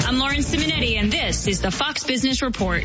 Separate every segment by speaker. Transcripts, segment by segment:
Speaker 1: I'm Lauren Simonetti, and this is the Fox Business Report.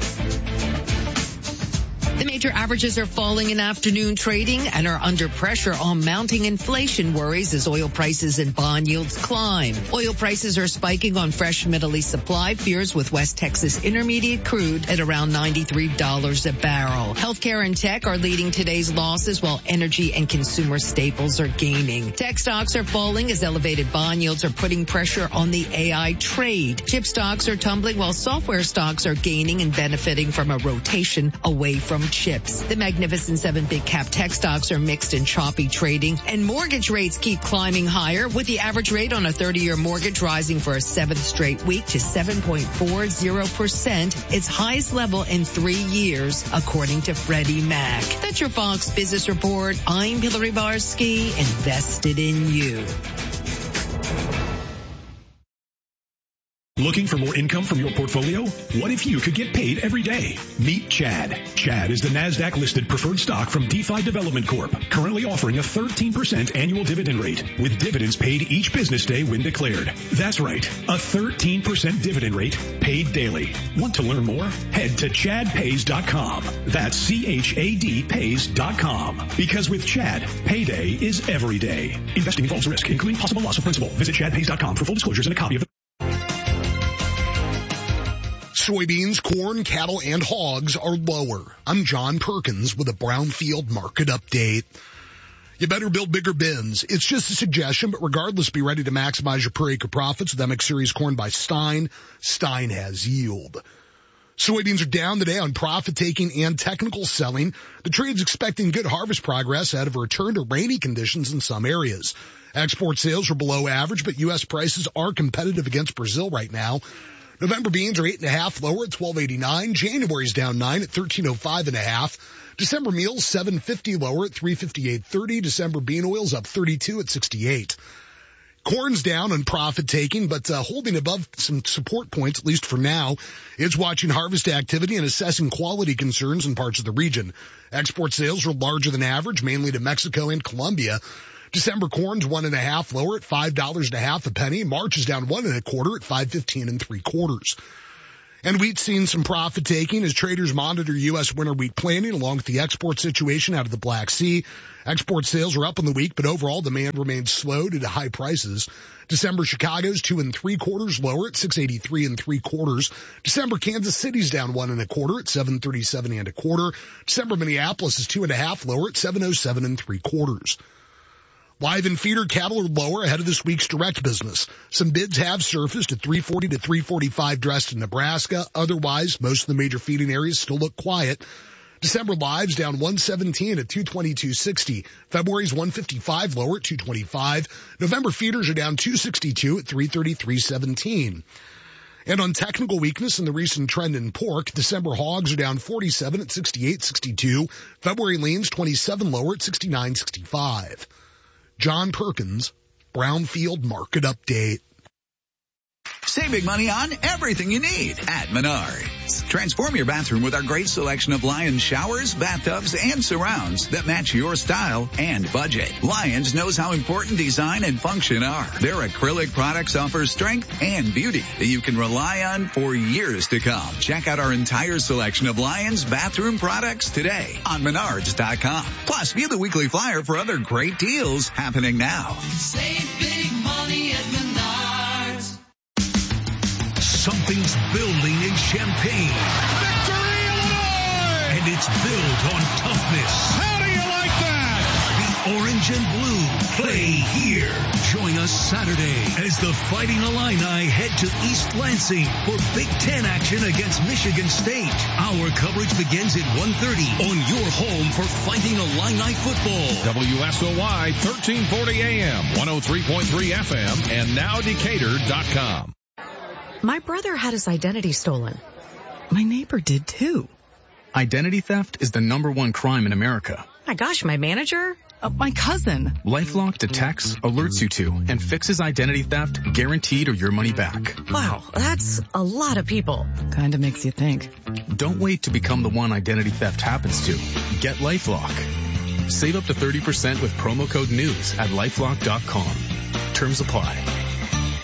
Speaker 2: The major averages are falling in afternoon trading and are under pressure on mounting inflation worries as oil prices and bond yields climb. Oil prices are spiking on fresh Middle East supply fears with West Texas Intermediate crude at around $93 a barrel. Healthcare and tech are leading today's losses while energy and consumer staples are gaining. Tech stocks are falling as elevated bond yields are putting pressure on the AI trade. Chip stocks are tumbling while software stocks are gaining and benefiting from a rotation away from chips. The Magnificent 7 big cap tech stocks are mixed and choppy trading, and mortgage rates keep climbing higher, with the average rate on a 30-year mortgage rising for a seventh straight week to 7.40%, its highest level in 3 years, according to Freddie Mac. That's your Fox Business Report. I'm Hillary Barsky, invested in you.
Speaker 3: Looking for more income from your portfolio? What if you could get paid every day? Meet Chad. Chad is the NASDAQ-listed preferred stock from DeFi Development Corp., currently offering a 13% annual dividend rate, with dividends paid each business day when declared. That's right, a 13% dividend rate paid daily. Want to learn more? Head to ChadPays.com. That's CHAD Pays.com. Because with Chad, payday is every day. Investing involves risk, including possible loss of principal. Visit ChadPays.com for full disclosures and a copy of the
Speaker 4: Soybeans, corn, cattle, and hogs are lower. I'm John Perkins with a Brownfield market update. You better build bigger bins. It's just a suggestion, but regardless, be ready to maximize your per acre profits with MX Series corn by Stein. Stein has yield. Soybeans are down today on profit taking and technical selling. The trade's expecting good harvest progress ahead of a return to rainy conditions in some areas. Export sales are below average, but U.S. prices are competitive against Brazil right now. November beans are 8.5 lower at $12.89. January's down 9 at $13.05.5. December meals $7.50 lower at $3.58.30. December bean oil's up 32 at 68. Corn's down on profit taking, but holding above some support points, at least for now. It's watching harvest activity and assessing quality concerns in parts of the region. Export sales are larger than average, mainly to Mexico and Colombia. December corn's 1.5 lower at $5.50 a penny. March is down 1.25 at $5.15 3/4. And wheat's seen some profit taking as traders monitor U.S. winter wheat planting along with the export situation out of the Black Sea. Export sales are up in the week, but overall demand remains slow due to high prices. December Chicago's 2 3/4 lower at $6.83 3/4. December Kansas City's down 1.25 at $7.37 1/4. December Minneapolis is 2.5 lower at $7.07 3/4. Live and feeder cattle are lower ahead of this week's direct business. Some bids have surfaced at $340 to $345 dressed in Nebraska. Otherwise, most of the major feeding areas still look quiet. December lives down 117 at $222.60. February's 155 lower at $225. November feeders are down 262 at $333.17. And on technical weakness in the recent trend in pork, December hogs are down 47 at $68.62. February leans 27 lower at $69.65. John Perkins, Brownfield Market Update.
Speaker 5: Save big money on everything you need at Menards. Transform your bathroom with our great selection of Lions showers, bathtubs, and surrounds that match your style and budget. Lions knows how important design and function are. Their acrylic products offer strength and beauty that you can rely on for years to come. Check out our entire selection of Lions bathroom products today on Menards.com. Plus, view the weekly flyer for other great deals happening now.
Speaker 6: Save big money at Menards.
Speaker 3: Something's building in Champaign.
Speaker 7: Victory, Illinois!
Speaker 3: And it's built on toughness.
Speaker 7: How do you like that?
Speaker 3: The orange and blue play here. Join us Saturday as the Fighting Illini head to East Lansing for Big Ten action against Michigan State. Our coverage begins at 1:30 on your home for Fighting Illini football.
Speaker 7: WSOY 1340 AM, 103.3 FM, and nowdecatur.com.
Speaker 8: My brother had his identity stolen. My neighbor did too.
Speaker 9: Identity theft is the #1 crime in America.
Speaker 8: My gosh, my manager? My cousin.
Speaker 9: LifeLock detects, alerts you to, and fixes identity theft guaranteed or your money back.
Speaker 8: Wow, that's a lot of people. Kinda makes you think.
Speaker 9: Don't wait to become the one identity theft happens to. Get LifeLock. Save up to 30% with promo code NEWS at LifeLock.com. Terms apply.